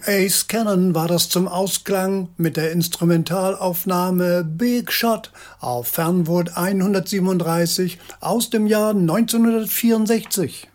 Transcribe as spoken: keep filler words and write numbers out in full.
Ace Cannon war das zum Ausklang mit der Instrumentalaufnahme Big Shot auf Fernwood hundertsiebenunddreißig aus dem Jahr neunzehnhundertvierundsechzig.